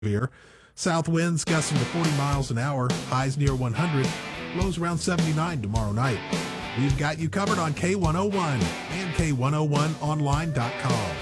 severe. South winds gusting to 40 miles an hour, highs near 100, lows around 79 tomorrow night. We've got you covered on K101 and K101online.com.